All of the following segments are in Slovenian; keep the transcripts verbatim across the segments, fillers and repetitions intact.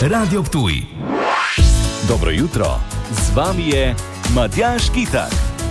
Radio Ptuj. Dobro jutro, z vami je Matjaž Kitak.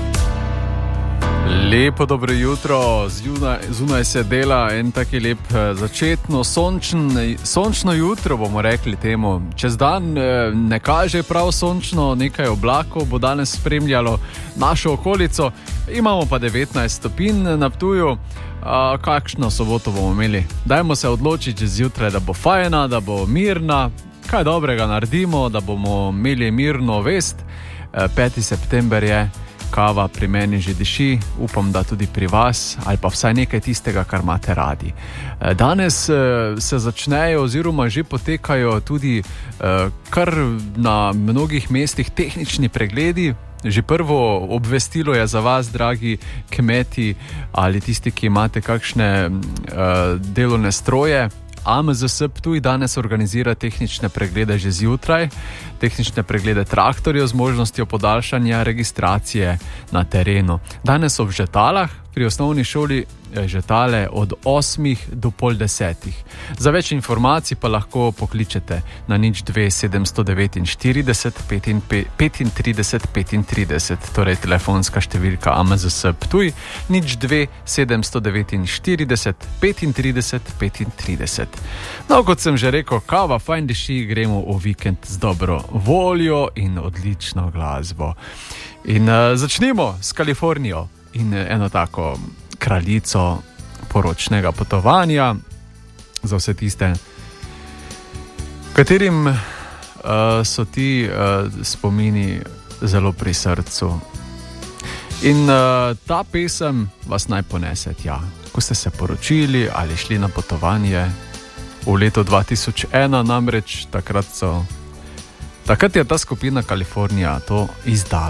Lepo dobro jutro, zunaj, zunaj se dela en taki lep začetno sončen, sončno jutro, bomo rekli temu. Čez dan ne kaže prav sončno, nekaj oblakov bo danes spremljalo našo okolico. Imamo pa devetnajst stopinj na Ptuju. A, kakšno soboto bomo imeli? Dajmo se odločiti zjutraj, da bo fajna, da bo mirna, kaj dobrega naredimo, da bomo imeli mirno vest. peti september je. Kava pri meni že diši, upam, da tudi pri vas, ali pa vsaj nekaj tistega, kar imate radi. Danes se začnejo oziroma že potekajo tudi kar na mnogih mestih tehnični pregledi. Že prvo obvestilo je za vas, dragi kmeti ali tisti, ki imate kakšne delovne stroje. A M Z S Ptuj danes organizira tehnične preglede že zjutraj, tehnične preglede traktorjev z možnostjo podaljšanja registracije na terenu. Danes ob Žetalah, pri osnovni šoli Žetale od osmih do pol desetih. Za več informacij pa lahko pokličete na nič dve sedemsto devetinštirideset petintrideset petintrideset, torej telefonska številka A M Z S Ptuj, nič dve sedemsto devetinštirideset petintrideset petintrideset. No, kot sem že rekel, kava, fajn diši, gremo v vikend z dobro voljo in odlično glasbo. In uh, začnimo s Kalifornijo in eno tako kraljico poročnega potovanja za vse tiste, katerim uh, so ti uh, spomini zelo pri srcu. In uh, ta pesem vas naj ponese tja, ko ste se poročili ali šli na potovanje v letu dva tisoč ena, namreč takrat so takrat je ta skupina Kalifornija to izdala.